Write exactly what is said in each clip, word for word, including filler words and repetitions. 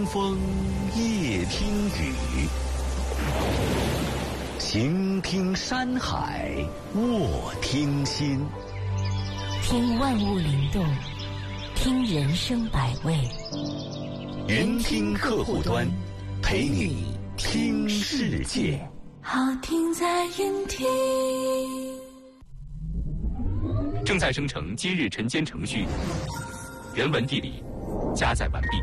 风夜听雨，行听山海，卧听心。 听万物灵动，听人生百味。 云听客户端，陪你听世界。 好听在云听。 正在生成今日晨间程序，人文地理加载完毕。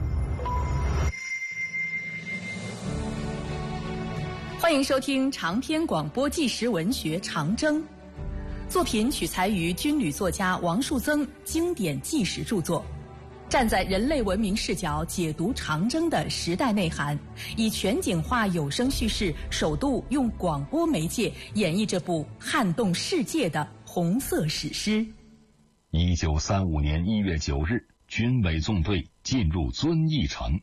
欢迎收听长篇广播纪实文学《长征》，作品取材于军旅作家王树增经典纪实著作，站在人类文明视角解读长征的时代内涵，以全景化有声叙事，首度用广播媒介演绎这部撼动世界的红色史诗。 一九三五年一月九日，军委纵队进入遵义城。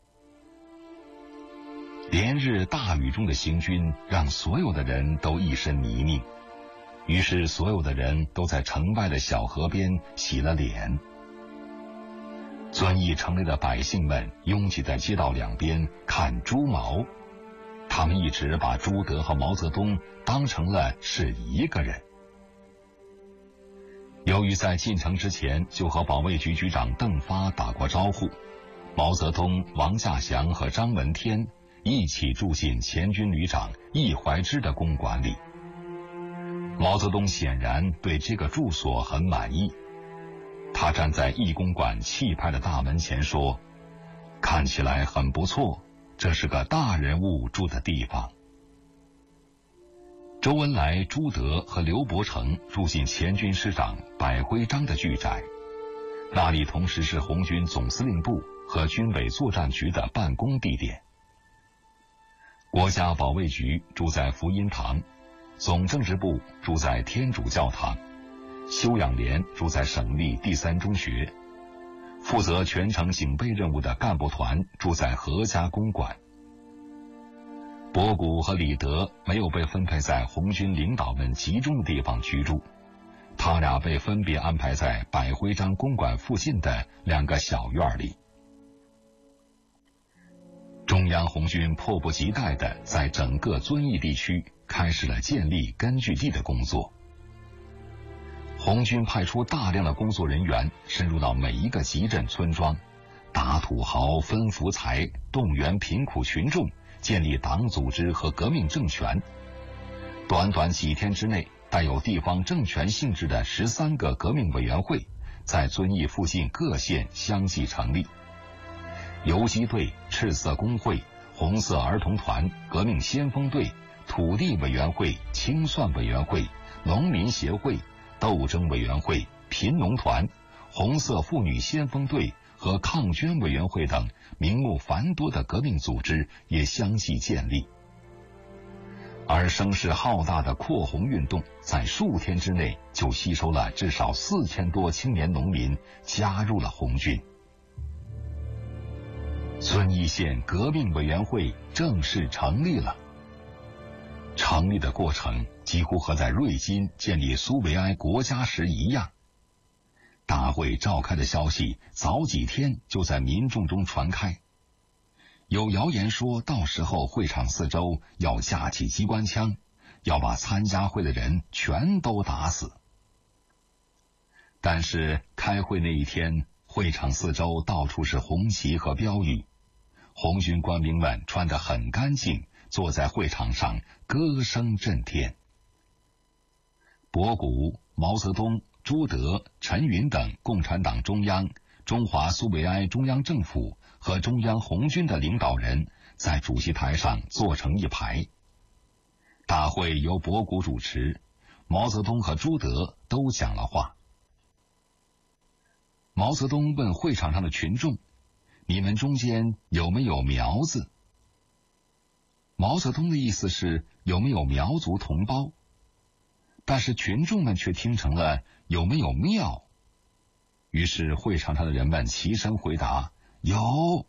连日大雨中的行军让所有的人都一身泥泞，于是所有的人都在城外的小河边洗了脸。遵义城内的百姓们拥挤在街道两边看朱毛，他们一直把朱德和毛泽东当成了是一个人。由于在进城之前就和保卫局局长邓发打过招呼，毛泽东、王稼祥和张闻天一起住进前军旅长易怀之的公馆里。毛泽东显然对这个住所很满意，他站在易公馆气派的大门前说：“看起来很不错，这是个大人物住的地方。”周恩来、朱德和刘伯承住进前军师长百辉章的居宅，那里同时是红军总司令部和军委作战局的办公地点。国家保卫局住在福音堂，总政治部住在天主教堂，修养连住在省立第三中学，负责全城警备任务的干部团住在何家公馆。博古和李德没有被分配在红军领导们集中的地方居住，他俩被分别安排在百辉章公馆附近的两个小院里。中央红军迫不及待地在整个遵义地区开始了建立根据地的工作。红军派出大量的工作人员深入到每一个集镇村庄，打土豪、分福财，动员贫苦群众，建立党组织和革命政权。短短几天之内，带有地方政权性质的十三个革命委员会在遵义附近各县相继成立。游击队、赤色工会、红色儿童团、革命先锋队、土地委员会、清算委员会、农民协会、斗争委员会、贫农团、红色妇女先锋队和抗捐委员会等名目繁多的革命组织也相继建立。而声势浩大的扩红运动在数天之内就吸收了至少四千多青年农民加入了红军。遵义县革命委员会正式成立了。成立的过程几乎和在瑞金建立苏维埃国家时一样。大会召开的消息早几天就在民众中传开，有谣言说到时候会场四周要架起机关枪，要把参加会的人全都打死。但是开会那一天，会场四周到处是红旗和标语，红军官兵们穿得很干净，坐在会场上歌声震天。博古、毛泽东、朱德、陈云等共产党中央、中华苏维埃中央政府和中央红军的领导人在主席台上坐成一排。大会由博古主持，毛泽东和朱德都讲了话。毛泽东问会场上的群众：“你们中间有没有苗子？”毛泽东的意思是有没有苗族同胞，但是群众们却听成了有没有庙。于是会场上的人们齐声回答：“有。”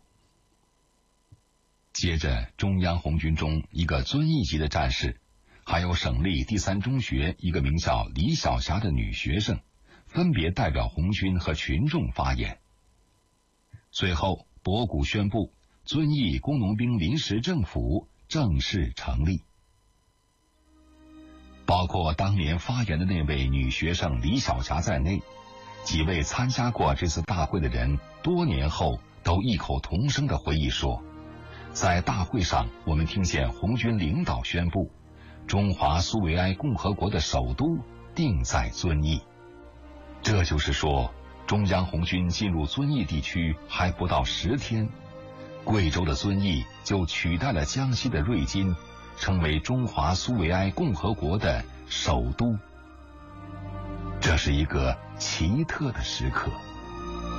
接着中央红军中一个遵义籍的战士，还有省立第三中学一个名叫李晓霞的女学生，分别代表红军和群众发言。最后博古宣布，遵义工农兵临时政府正式成立。包括当年发言的那位女学生李小霞在内，几位参加过这次大会的人，多年后都异口同声地回忆说，在大会上我们听见红军领导宣布，中华苏维埃共和国的首都定在遵义。这就是说，中央红军进入遵义地区还不到十天，贵州的遵义就取代了江西的瑞金，成为中华苏维埃共和国的首都。这是一个奇特的时刻。